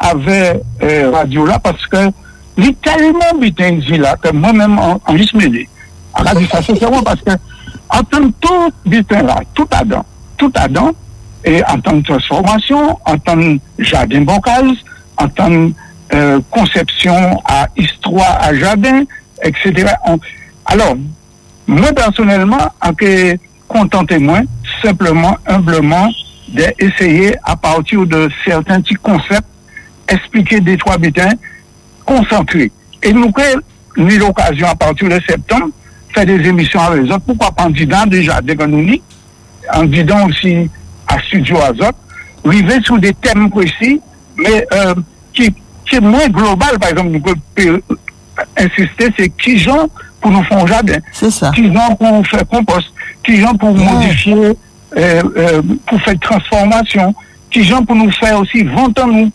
avec radio là parce que il est tellement bien dit là que moi-même en juste mêlé. On a dit ça sincèrement parce que en tant que tout butin là, tout Adam, et en tant que transformation, en tant que jardin bocal, en tant que conception à histoire à jardin, etc. Alors, moi personnellement, en que contenté-moi, simplement, humblement, d'essayer à partir de certains petits concepts, expliquer des trois butins, concentrés. Et nous avons eu l'occasion à partir de septembre, faire des émissions avec les autres. Pourquoi pas en disant déjà, dès que nous dit, en disant aussi à Studio Azot, arriver sur des thèmes précis, mais qui est moins global, par exemple, nous pouvons insister, c'est qui gens pour nous faire un jardin, qui gens pour faire compost, qui gens pour modifier, pour faire transformation, qui gens pour nous faire aussi vente en nous,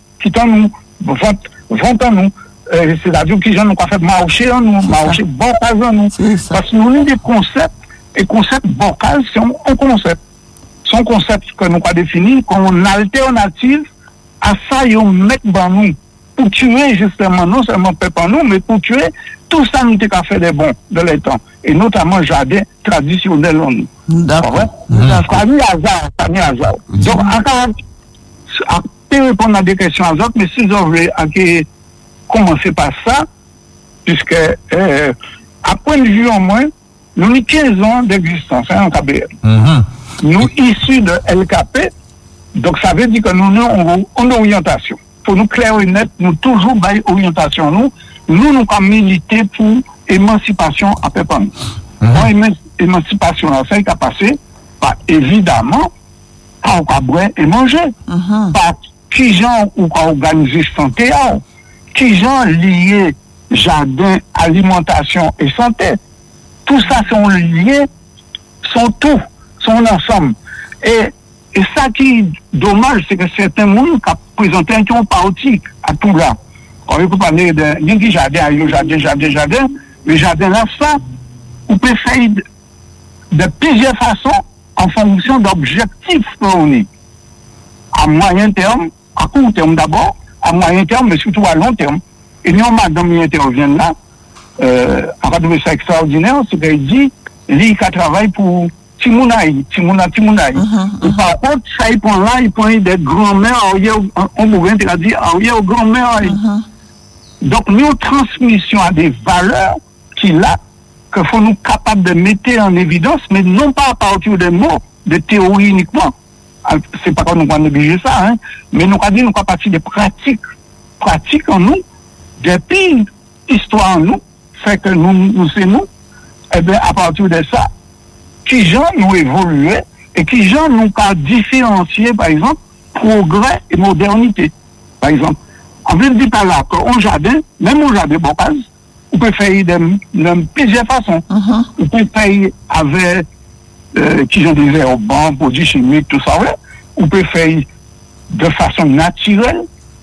vente en nous. C'est-à-dire qui gens nous faire marcher en nous, marcher bocal en nous. Parce que nous avons des concepts, et concepts bocal, c'est un concept. Son concept que nous avons défini comme alternative à ça, ils mettent dans nous pour tuer justement, non seulement peuple en nous, mais pour tuer tout ça nous avons fait des bons de l'étang, et notamment jardin traditionnel en nous. D'accord. Ça mis hasard. Donc, à répondre à des questions à d'autres, mais si vous voulez commencer par ça, puisque à point de vue au moins, nous avons 15 ans d'existence en KBL. Nous, issus de LKP, donc ça veut dire que nous avons une orientation. Pour nous clair et net, nous toujours bail orientation. Nous avons milité pour émancipation à peuple. Émancipation, ça qui a passé par évidemment par boire et manger, par qui gens ou organiser santé, qui gens liés jardin, alimentation et santé. Tout ça sont liés, sont tout, sont ensemble. Et ça qui est dommage, c'est que certains monde qui ont présenté un parti à tout là. On peut parler de jardin, mais jardin là, ça, on peut faire de plusieurs façons en fonction d'objectifs qu'on est. À moyen terme, à court terme d'abord, à moyen terme, mais surtout à long terme. Et nous, madame, qui intervient là, en fait, c'est extraordinaire, c'est qu'il dit, lui, qui travaille pour Timounaï. Et par contre, ça, il prend là, il prend des grands-mères, on pourrait dire, aux grands-mères. Donc, nous, transmission à des valeurs qu'il a, qu'il faut nous capables de mettre en évidence, mais non pas à partir des mots, de théorie uniquement. C'est pas qu'on nous va négliger ça, hein, mais nous, nous à partir des pratiques en nous, depuis histoire en nous, fait que nous c'est nous, et bien, à partir de ça, qui gens nous évoluer et qui gens nous pas différencier, par exemple, progrès et modernité. Par exemple, en veut dire par là qu'un jardin, même un jardin bocal, on peut faire de plusieurs façons. On peut faire avec, qui j'en disais, au banc, produits chimiques, tout ça, ouais. On peut faire de façon naturelle.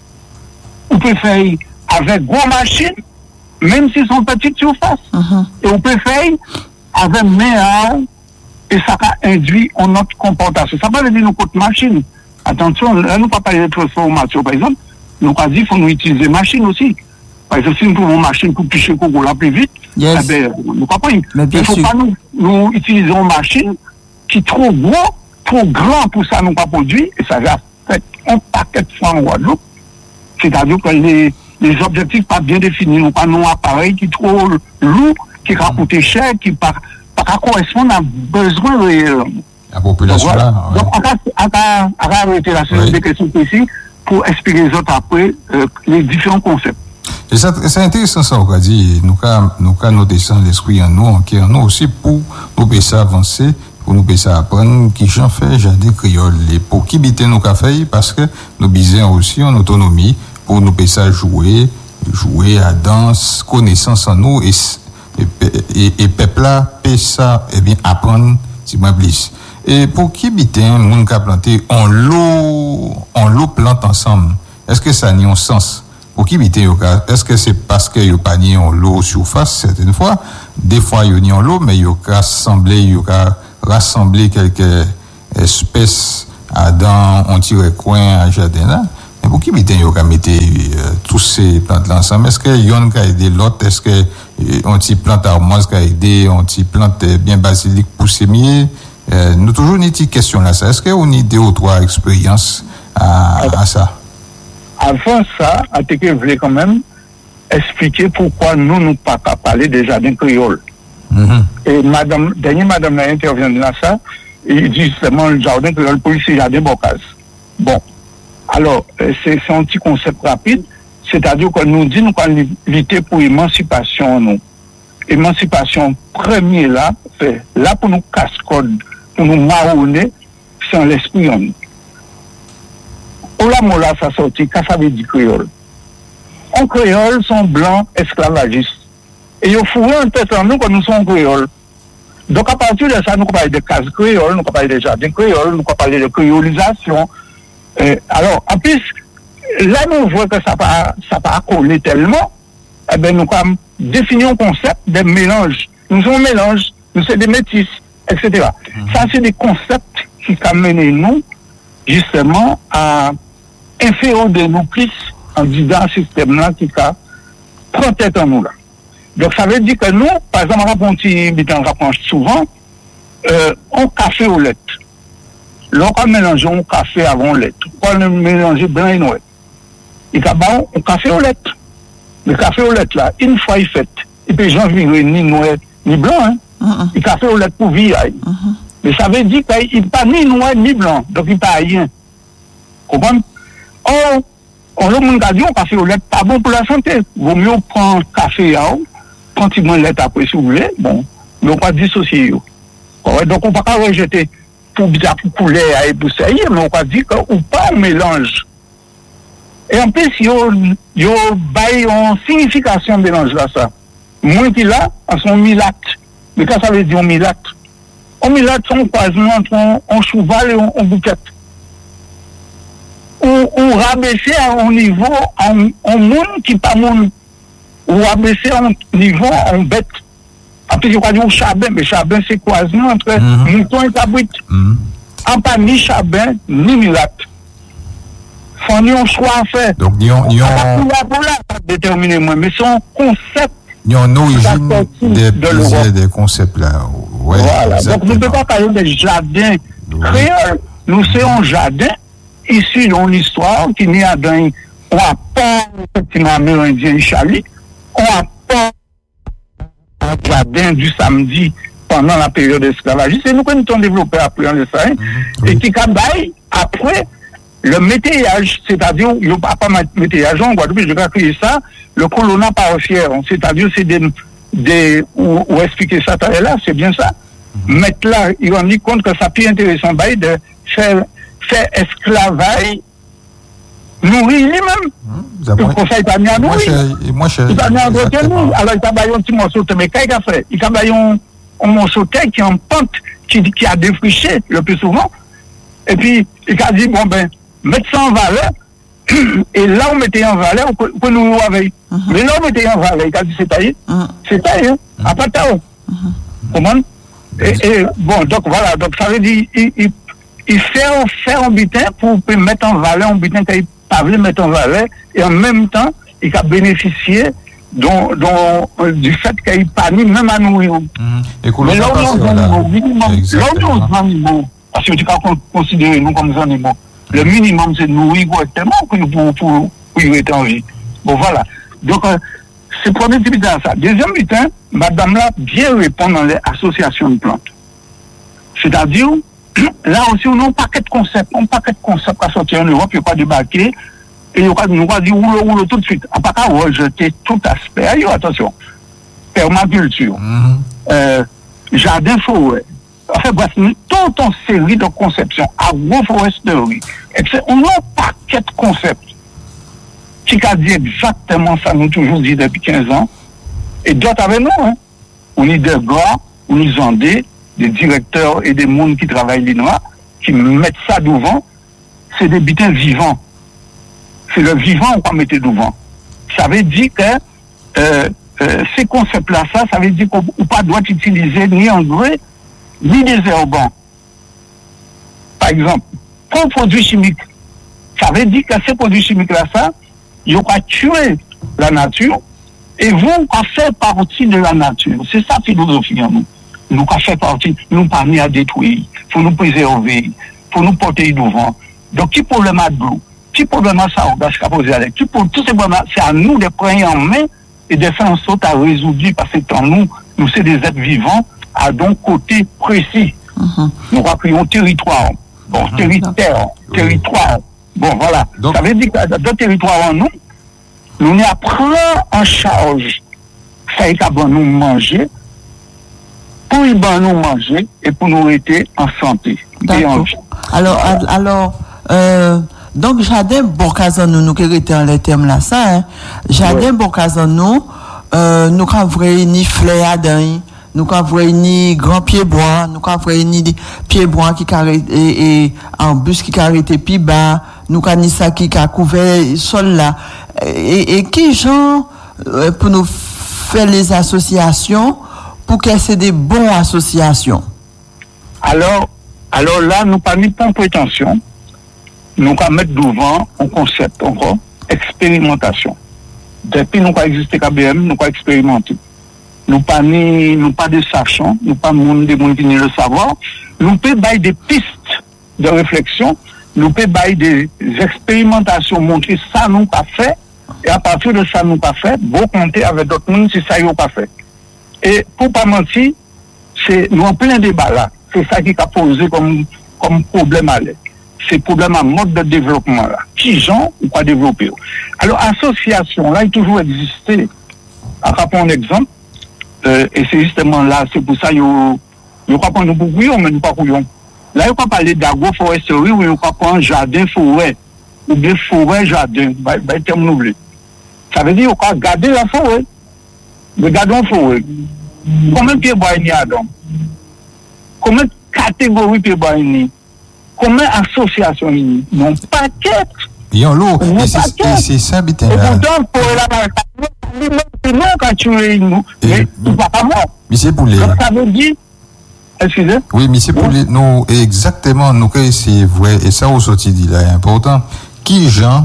On peut faire avec gros machines, même si sont petites surfaces. Et on peut faire avec meilleur, et ça a induit en notre comportation. Ça va veut dire nous côté machine. Attention, là, nous ne pas parler de transformation, par exemple. Nous avons dit qu'il faut nous utiliser machine aussi. Par exemple, si nous trouvons une machine pour picher Coco là plus vite, nous ne pas. Il ne faut pas nous utiliser une machine qui est trop gros, trop grand pour ça, nous pas produire, et ça va faire un paquet de fois en Guadeloupe. C'est-à-dire que les objectifs pas bien définis, nous pas un appareil qui est trop lourd, qui va coûter cher, qui pas correspondre à besoin réel. La population donc, là. Donc, on va arrêter la série de questions ici pour expliquer les autres après les différents concepts. Et c'est intéressant ça, on va dire. Nous avons noté ça l'esprit en nous, qui en nous aussi pour nous faire avancer, pour nous faire apprendre qui j'en fais, jardin créole, et pour qui biter nos cafés, parce que nous besoin aussi en autonomie pour nous faire jouer à danse, connaissance en nous et peuple là, ça, et bien apprendre, si moi plus. Et pour qui biter, moun ka planter on l'eau plante ensemble. Est-ce que ça a un sens? Pour qui biter, est-ce que c'est parce que yo pas ni en l'eau surface certaines fois, des fois yo ni en l'eau, mais yo rassembler quelques espèces dans un petit recoin à jardin là Mais pour qui biten yo ka mette tous ces plantes là ensemble? Est-ce que yon ka aider l'autre? Est-ce que on ti plante armoise ka aider, on ti plante bien basilic pousser mieux? Nous toujours une petite question là ça. Est-ce que on a deux ou trois expériences à ça? Avant ça, on voulait quand même expliquer pourquoi nous pas parler des jardins créoles. Et madame là intervient dans ça, il dit justement le jardin créole pour ici, jardin Bocaz. Bon, alors, c'est un petit concept rapide, c'est-à-dire que nous dit nous qu'on lutter pour émancipation, nous. Émancipation premier là, c'est là pour nous casse-code, pour nous marronner, c'est en l'esprit en nous. Ola ça sorti, qu'est-ce que ça veut dire créole? En créole, sont blancs esclavagistes. Et ils fourrent en tête en nous que nous sommes créoles. Donc à partir de ça, nous parlons de cases créoles, nous parlons de jardins créoles, nous parlons de créolisation. Alors, en plus, là, nous voyons que ça pas coller tellement, eh bien, nous définissons un concept de mélange. Nous sommes mélange, nous sommes des métis, etc. Ça, c'est des concepts qui amènent nous, justement, à inféoder nous plus en disant ce système-là qui prend tête en nous là. Donc, ça veut dire que nous, par exemple, on rapproche souvent, on café au lait. Lorsqu'on mélange un café avant lait, on mélange blanc et noir. Il y a un café au lait. Le café au lait, là, une fois il fait, et puis j'en vis ni noir ni blanc. Hein. Le café au lait pour vivre. Mais ça veut dire qu'il n'est pas ni noir ni blanc, donc il n'y a pas rien. Comment? On a dit un café au lait pas bon pour la santé. Vaut mieux prendre café à eau, prendre lait après si vous voulez. Bon, mais on va dissocier. Donc on ne va pas rejeter pour couler et pour ça, mais on va dire qu'on pas un mélange. Et en plus, il y a une signification de mélange là, ça. Moi qui là, sont milate. Mais quand ça veut dire milate? On milate, c'est un croisement entre un cheval et un bouquet. Ou rabaisser à un niveau, un monde qui pas monde. Ou rabaisser à un niveau, en bête. Après, je crois dire chabin, mais chabin, c'est croisement entre mouton et cabrit. En pas ni chabin, ni milate. Faut un choix à faire. Donc, pour déterminer moi, mais son concept. Il y a une origine des concepts là. Ouais, voilà. Exactement. Donc, nous ne pouvons pas parler des jardins créoles. Nous sommes un jardin issu d'une histoire qui n'est à d'un, on a pas, effectivement, amérindien Chali, on a pas un jardin du samedi pendant la période esclavagiste, et nous avons développé après en Espagne, et qui après, le métayage, c'est-à-dire, il n'y a pas de métayage en Guadeloupe, je vais créer ça, le colonna parocière, c'est-à-dire, c'est ou expliquer ça tout à l'heure, c'est bien ça. Mettre là, il rend compte que ça peut être intéressant, de faire esclavage, nourrir lui-même. Le conseil pas mis à nourrir. Il pas mis à nourrir. Alors, il a un petit morceau de mécaille qu'il a fait. Il a un morceau de terre qui est en pente, qui a défriché le plus souvent. Et puis, il a dit, bon ben, mettre ça en valeur, et là, on mettait en valeur, on peut nous avec. Mais là, on mettait en valeur, il a dit, c'est taillé. C'est taillé, hein, à pas tao. Comment? Et bon, donc voilà, donc ça veut dire, il fait un butin pour mettre en valeur un butin qu'il pas voulu mettre en valeur, et en même temps, il a bénéficié du fait qu'il pas mis même à nourrir. Mais là, on a un animaux, parce que tu peux considérer nous comme des animaux. Le minimum, c'est de nourrir correctement pour être en vie. Bon, voilà. Donc, c'est le premier butin, ça. Deuxième butin, madame là, bien répond dans les associations de plantes. C'est-à-dire, là aussi, on a un paquet de concepts à sortir en Europe, il n'y a pas débarqué, et nous va dire roule tout de suite. À part qu'à rejeter tout aspect. Attention. Permaculture, jardin forêt. Enfin, bref, toute une série de conceptions, agroforesterie. On a un paquet de concepts qui a dit exactement ça, nous toujours dit depuis 15 ans. Et d'autres avec nous, hein. On est des gars, on est des directeurs et des mondes qui travaillent l'INOA, qui mettent ça devant. C'est des butins vivants. C'est le vivant qu'on mettait devant. Ça veut dire que ces concepts-là, ça veut dire qu'on ne pas doit utiliser ni engrais, ni des herbants. Par exemple, pour un produit chimique Ça veut dire que ces produits chimiques là, ça, ils ont tué la nature et vont faire partie de la nature. C'est ça la philosophie en nous. Nous faire partie, nous pas mis à détruire, il faut nous préserver, il faut nous porter devant. Donc, qui problème à l'eau? Qui problème à ça, on va se poser avec? Tous ces problèmes, c'est à nous de prendre en main et de faire en sorte à résoudre, parce que en nous c'est des êtres vivants à donc côté précis. Nous appelons territoire. Bon, territoire. Bon, voilà. Donc, ça veut dire que dans le territoire, nous y apprenons en charge. Ça y est, nous manger, pour nous manger et pour nous rester en santé. D'accord. Alors, donc, jardin Bocasan, nous qui étions les termes là, ça, hein. Jardin Bocasan, nous avons réuni fleurs nous avons réuni grand pied bois, nous avons réuni pied bois qui carré et en bus qui carré puis bas, nous avons ça qui a couvert le sol là. Et qui gens pour nous faire les associations pour que c'est des bonnes associations? Alors là, nous pas mis de prétention. Nous allons mettre devant un concept encore, expérimentation. Depuis nous avons existé KBM, nous avons expérimenté. Nous pas de sachants, nous pas des gens qui le savoir. Nous pouvons bailler des pistes de réflexion, nous pouvons bailler des expérimentations, montrer ça nous pas fait, et à partir de ça nous pas fait, vous comptez avec d'autres gens si ça nous pas fait. Et pour pas mentir, nous en plein débat là. C'est ça qui a posé comme problème à l'aide. C'est problème à mode de développement là. Qui gens ou pas développer? Alors, association là, il a toujours existé. À prendre un exemple, et c'est justement là, c'est pour ça qu'il n'y a pas prendre beaucoup, mais nous pas couillons. Là, il n'y a pas parler d'agroforesterie ou il n'y a pas prendre jardin-forêt, ou bien forêt-jardin, terme nouvelé. Ça veut dire qu'il faut garder la forêt. Regardons la forêt. Combien de pieds bois il y a donc? Combien de catégories de pieds bois il y a? Combien d'associations il y a? Non, paquet. Il y a l'eau, et c'est ça, habitant là. Et pourtant, pour la non, quand tu es nous, mais tu vas pas mort. Mais c'est pour les. Donc ça veut dire, excusez. Oui, mais c'est pour les. Nous, exactement, nous, c'est vrai, et ça aussi dit là, important. Qui gens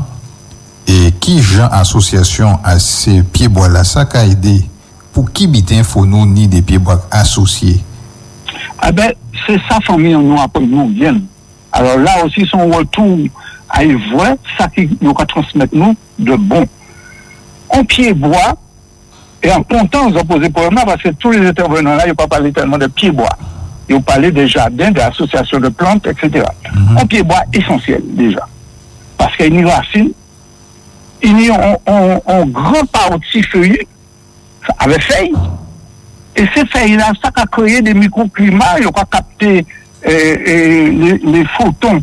association à ces pieds bois là, ça qu'a aidé pour qui bitin faut nous ni des pieds bois associés? Ah ben, c'est sa famille, nous, après nous, viennent. Alors là aussi, son retour à y voir, ça qui nous va transmettre nous de bon. En pied bois, et en comptant, vous posez problème parce que tous les intervenants là, ils n'ont pas parlé tellement de pied bois. Ils ont parlé des jardins, des associations de plantes, etc. En pied bois essentiel déjà. Parce qu'il y a une racine, il y a un grand partie feuillu avec feuilles. Et ces feuilles-là, ça a créé des microclimats, ils ont capté les photons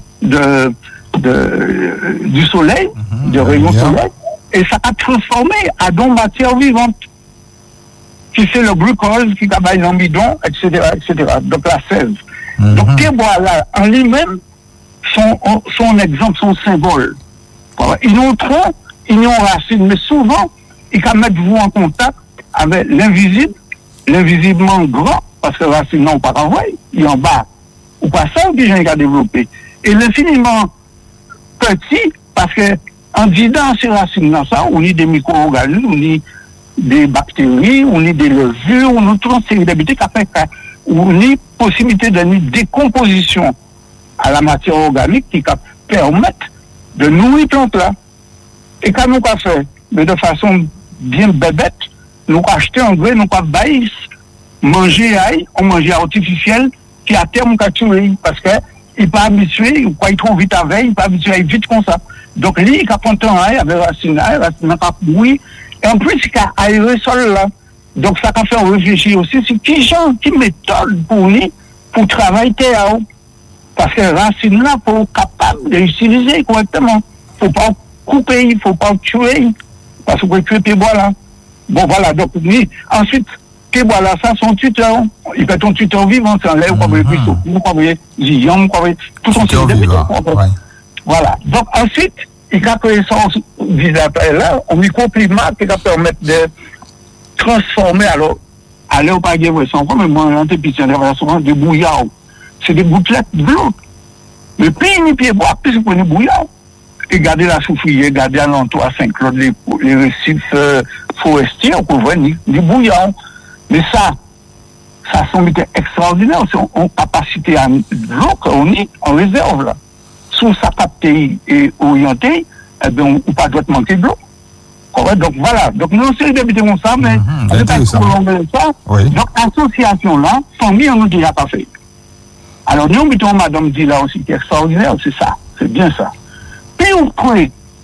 du soleil, des rayons soleil. Et ça a transformé à donc matière vivante, qui c'est le glucose, qui travaille l'amidon, etc., etc. Donc la sève. Donc ces bois-là, en lui-même, sont exemple, sont symbole. Voilà. Ils n'ont trop, ils n'ont racine, mais souvent, ils peuvent mettre vous en contact avec l'invisible, l'invisiblement grand, parce que racine non pas envoyé, il est en bas. Ou pas ça, ou déjà il a développé. Et l'infiniment petit, parce que en disant ces racines, ça, on y des micro-organismes, on y des bactéries, on y des levures, on y toute une série d'habitudes qui fait on y possibilité de décomposition à la matière organique qui permettent de nourrir plantes là. Et quand nous avons fait, mais de façon bien bébête, nous avons acheté un gré, nous avons baillé, manger ail, on mange artificiel, qui à terme a tué, parce que il n'est pas habitué, ou quoi il trop vite avec, il n'est pas habitué à aller vite comme ça. Donc, lui, il a pris un temps avec racine n'a pas bruit, et en plus, il a aéré le sol là. Donc, ça a fait réfléchir aussi sur qui méthode pour lui, pour travailler terre. Parce que racine là, pour être capable de l'utiliser correctement. Il ne faut pas couper, il ne faut pas tuer, parce qu'on peut tuer les bois là. Bon, voilà, donc, lui, ensuite, les bois là, ça, son tuteur. Il fait ton tuteur vivant, c'est en l'air, vous voyez, vous voyez, Zillion, vous voyez, tout son tuteur vivant. Voilà. Donc, ensuite, il a créé son vis-à-vis là, un microclimat qui va permettre de transformer, alors, aller au pagaie, sans quoi, mais moi, un petit souvent des bouillards. C'est des gouttelettes de l'eau. Mais plus il y a pied bois, plus il y a bouillard. et garder la soufrière, garder à l'entour à Saint-Claude, les récifs forestiers, on couvrait ni bouillon. Mais ça semble extraordinaire. On capacité à l'eau qu'on est en réserve là. Sous sa capté et orienté, eh bien, on pas doit manquer de l'eau. Donc voilà. Donc nous, on s'est débuté comme ça, mais on n'est pas prolongé ça. Oui. Donc, association là, famille, on nous dit, pas fait. Alors, nous, mettons madame dit là aussi, qui est extraordinaire, c'est ça. C'est bien ça. Puis, on prend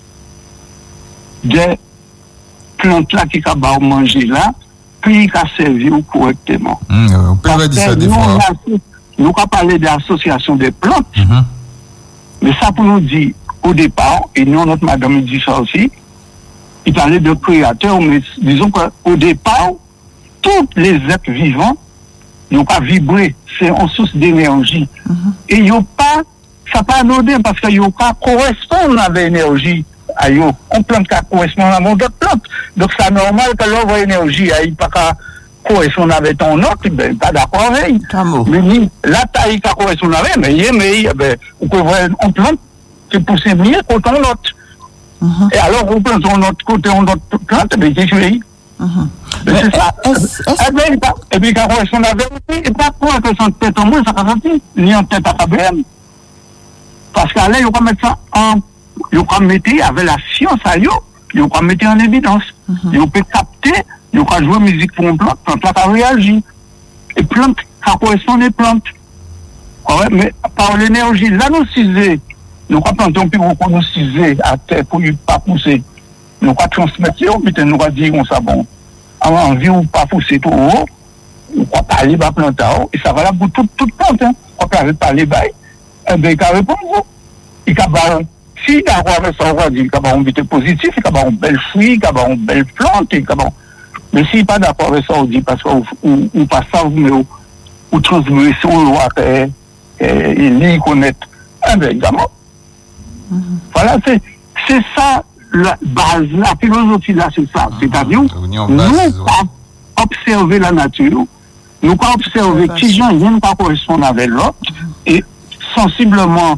des plantes là qui ont manger là, puis qui ont servi correctement. On peut dire ça des fois. Nous avons parlé d'association des plantes, mais ça pour nous dire au départ, et nous, notre madame dit ça aussi, il parlait de créateurs, mais disons qu'au départ, tous les êtres vivants n'ont pas vibré, c'est une source d'énergie. Et ils n'ont pas, ça pas anodin parce qu'ils n'ont pas correspondre avec l'énergie. On plante qui correspond à d'autres plantes. Donc c'est normal que l'on voit l'énergie, il pas correspondre avec ton autre, ben, pas d'accord avec. Mais la taille qui correspond avec, mais on peut voir une plante qui pousse mieux que ton autre. Et alors, on plante son autre côté, on autre plante, mais qui fait. C'est ça. Et puis, quand correspond avec, et pas quoi que son tête en moins, ça va sortir, ni en tête à KBM. Parce qu'à là, il faut mettre ça il faut mettre avec la science à eux, il faut mettre en évidence. Il peut capter, il faut jouer musique pour une plante là, qui réagit. Et plante, ça correspond aux plantes. Ouais, mais par l'énergie, là, nous cisés, nous plantons plus beaucoup nous cisés à terre pour ne pas pousser. Nous pas transmettre, puis nous pas dire qu'on ça bon. En envie ou pas pousser trop haut, on va parler bas planter et ça va là pour toute plante. On va parler bas, et bien il va répondre. Il va si d'accord avec ça, on va dire qu'il va un but positif, il va un bel fruit, il va une belle plante, mais s'il n'est pas d'accord avec ça, on dit parce qu'on passe ça, mais on transmet son loi et lui connaître. Eh bien évidemment. Voilà, c'est ça la base, la philosophie là, c'est ça. C'est-à-dire, nous pas observer la nature, nous pas observer qui gens viennent pas correspondre avec l'autre, et sensiblement,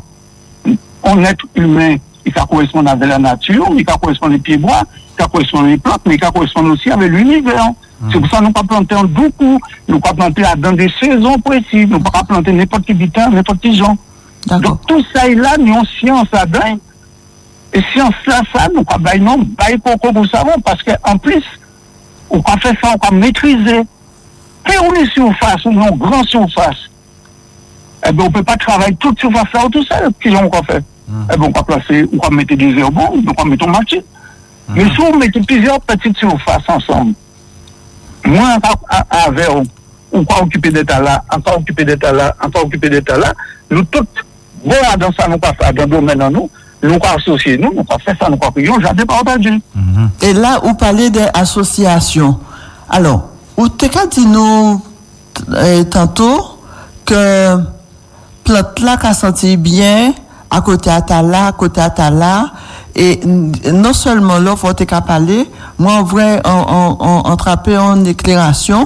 on est humain, il va correspondre avec la nature, il va correspondre avec les pieds-bois, il va correspondre avec les plantes, mais il va correspondre aussi avec l'univers. C'est pour ça que nous ne pas planter en beaucoup, nous ne pas planter dans des saisons précises, nous ne pas planter n'importe qui bitin, n'importe qui gens. Donc tout ça est là, nous avons science là-dedans. Et science là, ça, nous avons pour savon, parce qu'en plus, on va faire ça, on va maîtriser. Puis on est surface, on est en grande surface. Eh bien, on ne peut pas travailler toute surface là tout seul, qu'ils ont encore fait. Eh bien, on va placer, on va mettre des herbons, donc on va mettre un machine. Mais si on met plusieurs petites surfaces ensemble, moi, avec, on va occuper d'état là, encore occuper d'état là, encore occuper d'état là, nous toutes, bon, dans ça, nous pas faire dans le domaine de nous pas associer nous pas faire ça, nous pas prions, j'avais pas entendu. Et là, vous parlez d'association. Alors, vous t'as dit nous tantôt que plante là qu'a senti bien à côté à Tala, et non seulement là, faut t'as parler, moi en vrai, en trapper en éclairation,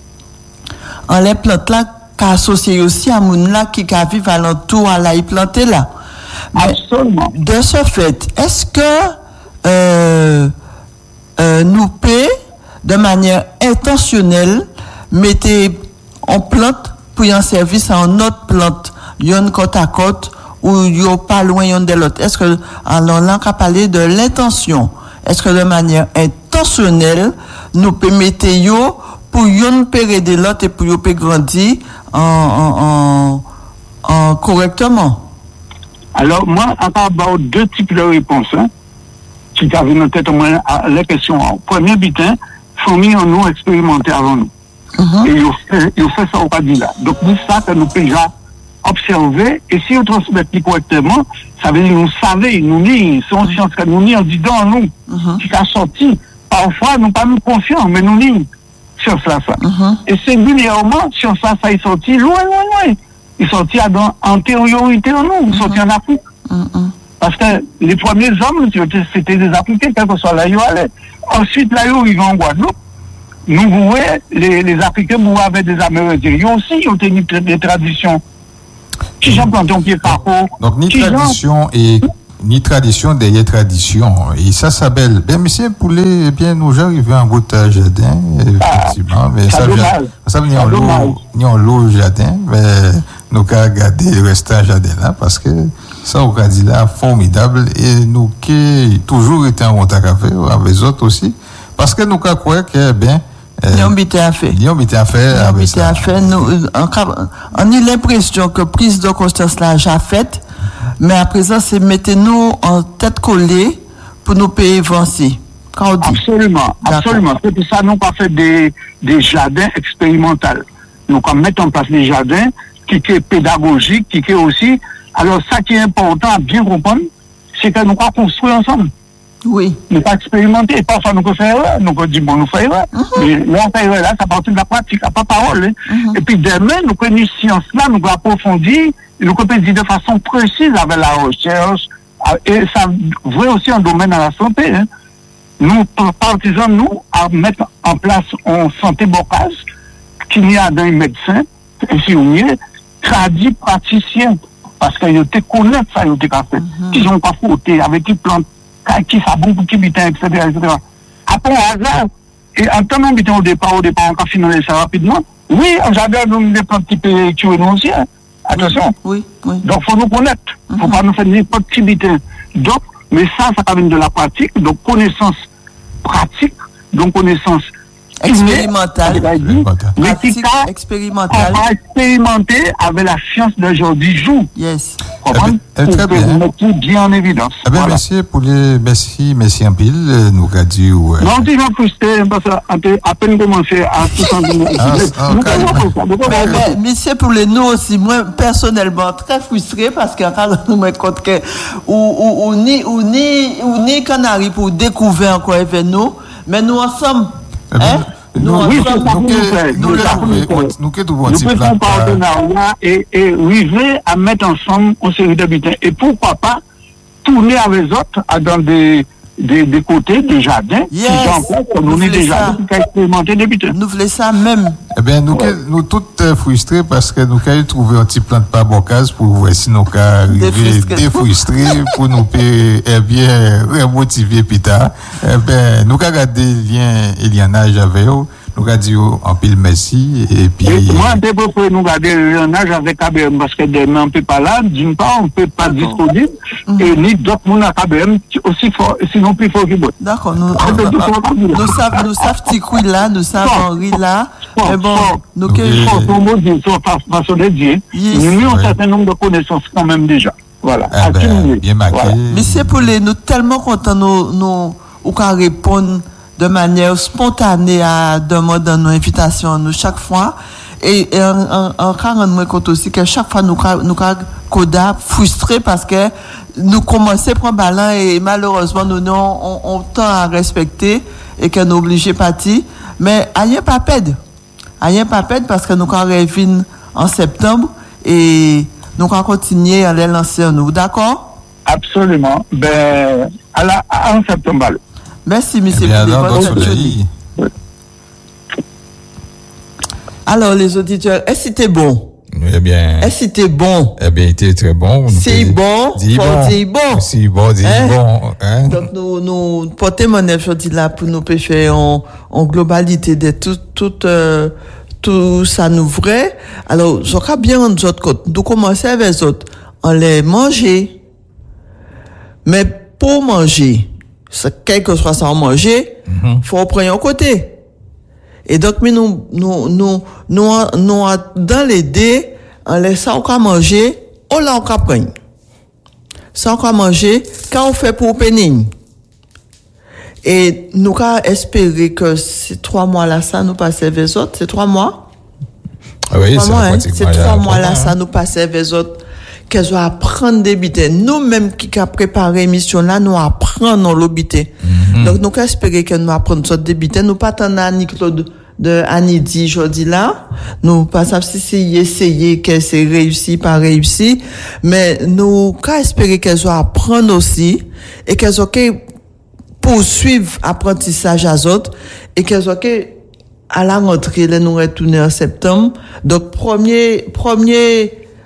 en les plantes là qu'a associé aussi à moun là qui vivent alentour à la y planter là. Absolument. De ce fait, est-ce que nous paie de manière intentionnelle mettez en plante pour un service à une autre plante, yon côte à côte ou yon pas loin yon de l'autre? Est-ce que alors là on parler de l'intention? Est-ce que de manière intentionnelle nous peut mettre yo pour yon pérer de l'autre et pour yon peut grandir en correctement? Alors, moi, encore deux types de réponses, qui avaient en tête au moins les questions. Premier butin, famille en nous expérimenté avant nous. Et ils ont fait ça au Padilla là. Donc, c'est ça que nous pouvons déjà observer. Et si on transmet correctement, ça veut dire nous savons, nous lisons, c'est une science que nous lisons, on dit dans nous, qui a sorti. Parfois, nous pas nous confiants, mais nous lisons sur ça. Et singulièrement, sur ça est sorti loin. Ils sont sortis en antériorité en nous, ils sont sortis en Afrique. Parce que les premiers hommes, c'était des Africains, quel que soit là, ils allaient. Ensuite, là, ils vont en Guadeloupe. Nous voyons, les Africains, vous avez des Amérindiens. Ils aussi, ils ont tenu des traditions. Qui j'en planté un pied par donc, ni tradition et ni tradition derrière tradition. Et ça s'appelle, ben, monsieur Poulet, eh bien, nous arrivons en route à jardin, effectivement, mais ça vient en l'eau jardin, mais nous avons gardé le restant jardin là, parce que ça, on a dit là, formidable, et nous qui toujours été en contact avec les autres aussi, parce que nous avons cru que, bien, on a fait. On a l'impression que prise de conscience là, j'ai faite, mais à présent, c'est mettez-nous en tête collée pour nous payer avancer. Absolument. C'est pour ça que nous avons fait des jardins expérimentaux. Nous avons mis en place des jardins qui sont pédagogiques, qui sont aussi. Alors, ça qui est important à bien comprendre, c'est que nous avons construit ensemble. Oui. Nous pas expérimenter. Parfois, nous faisons erreur. Nous disons, bon, nous faisons erreur. Mais là, on fait erreur là, ça partit de la pratique, pas parole. Et puis, demain, nous connaissons science là, nous allons approfondir, nous pouvons dire de façon précise avec la recherche. Et ça vrai aussi un domaine à la santé. Nous, partisans, nous, à mettre en place en santé bocage, qu'il y a dans les médecins, infirmiers, tradis praticiens. Parce qu'ils te connaissent ça, ils te fait. Ils ont pas fauté avec qui plantes, qui sabon pour qui bitin, etc., etc. Après, hasard, et en temps même au départ, on va finaliser ça rapidement. Oui, j'adore nous des plantes qui peuvent tuer nous aussi. Attention. Oui. Donc, faut nous connaître. Faut pas nous faire n'importe qui bitin. Donc, mais ça vient de la pratique. Donc, connaissance pratique. Donc, connaissance expérimentale. Pratique expérimentale. On va expérimenter avec la science d'aujourd'hui jour. Yes. Très bien. Mettre bien en évidence. Eh bien, merci pour les, merci en pile, nous qu'a dit, ouais. Non, tu vas frustrer, parce que, à peine commencé à tout monsieur pour les nous aussi, moi, personnellement, très frustré parce qu'en cas, nous me compte que, ou ni Canary pour découvrir encore avec nous, mais nous ensemble, nous faisons partenariat et arriver à mettre ensemble une série d'habitants. Et pourquoi pas tourner avec les autres dans des côtés, des jardins, nous est déjà expérimenté d'habitants. Nous voulons ça même. Eh bien, nous tous frustrés parce que nous avons trouvé un petit plan de pabocase pour voir si nous arriver défrustrés pour nous bien remotiver plus tard. Eh bien, nous avons gardé le lien Elianage avec eux. Nous avons dit en pile merci et puis. Moi, je préfère nous garder le lionnage avec KBM parce que demain on ne peut pas là, d'une part, on ne peut pas disponible et ni d'autres monde à KBM aussi fort, sinon plus fort que d'autres. D'accord, nous savons petit coup là, nous savons Henri là, mais bon, nous façon de dire, nous avons un certain nombre de connaissances quand même déjà. Voilà. Bien marqué. Mais c'est pour nous tellement contents nous répondre de manière spontanée à demander nos invitations nous chaque fois et en rendre compte aussi que chaque fois nous coda frustrés parce que nous commençons à prendre ballon et malheureusement nous on temps à respecter et que nous obligés partir mais rien pas perdre parce que nous revenons en septembre et nous continuer à les lancer nous, d'accord? Absolument. Ben en septembre. Merci, monsieur. Alors, les auditeurs, est-ce que c'était bon? Eh bien. Est-ce que c'était bon? Eh bien, il était très bon. C'est bon. Dis bon. Si bon, dis bon. Hein? Donc, nous portons mon aujourd'hui là pour nous faire en globalité de tout ça nous vrai. Alors, je crois bien en autres côté. Nous commençons avec les autres. On les manger. Mais pour manger, quel que soit ça à manger, faut prendre un côté. Et donc, nous, dans les dés, on laisse ça, on va manger, on l'a, on va prendre. Ça, on va manger, quand on fait pour pénig. Et nous, on espérer que ces 3 mois là, ça nous passe avec les autres. C'est 3 mois? Ah oui, c'est 3 mois là, ça nous passe avec les autres. Qu'elles vont apprendre des bité. Nous-mêmes qui avons préparé l'émission là, nous apprenons l'obité. Donc, nous espérons que nous apprenons ce débité. Nous pas tant Annie-Claude de Annie-Di aujourd'hui là. Nous pas si essayer que c'est réussi, pas réussi. Mais nous espérons qu'elles vont apprendre aussi et qu'elles vont poursuivre l'apprentissage à autres et qu'elles vont à la rentrée, nous retourner en septembre. Donc, premier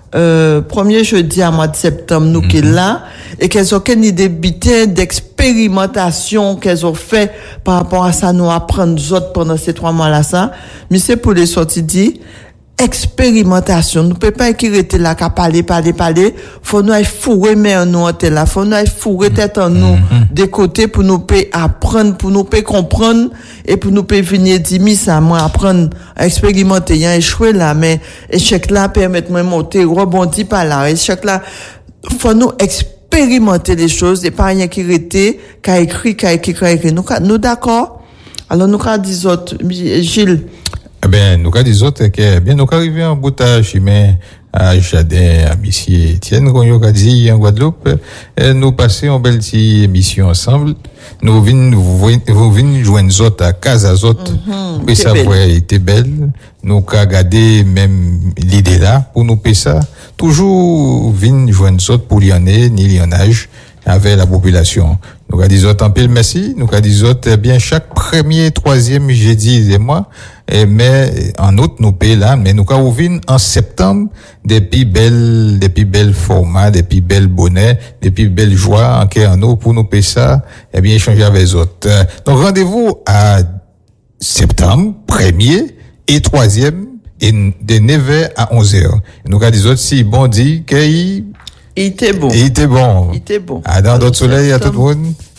premier jeudi à mois de septembre, nous qui là, et qu'elles ont une idée d'expérimentation qu'elles ont fait par rapport à ça, nous apprendre autres pendant ces 3 mois-là, ça. Mais c'est pour les sorties dit, expérimentation. Nous pouvons pas écrire là, qu'à parler. Faut nous fourrer, mais nous, en là. Faut nous fourrer tête en nous, des côtés pour nous apprendre, pour nous comprendre, et pour nous venir dire, ça, moi, apprendre, à expérimenter. Il y a échoué là, mais échec là, permettre moi monter, rebondir par là. Échec là, faut nous expérimenter les choses, et pas rien qui rete, qu'à écrit. Nous d'accord? Alors, nous, qu'à dire autres, Gilles. Eh bien, nous avons des autres que, bien, nous arrivés en boutage, mais, à Jardin, à Monsieur Étienne, qu'on a dit, en Guadeloupe, nous passons une belle petite émission ensemble. Nous venons joindre autres à Casa autres. Et ça, était belle. Nous avons regardé même l'idée là, pour nous payer ça. Toujours venir joindre autres pour l'y en ni l'y en âge, avec la population. Nous avons dit autres en pile, merci. Nous avons dit autres, bien, chaque premier, troisième jeudi des mois, mais en août, nous payons là, mais nous avons vu en septembre des plus belles formats, des plus belles bonnets, des plus belles joies en eau pour nous payer ça, et bien, échanger avec les autres. Donc, rendez-vous à septembre, 1er et 3e, et de 9h à 11h. Nous avons dit autres, si bon dit qu'il il était bon. Il était bon. Il était bon. À dans d'autres soleils, à tout le monde.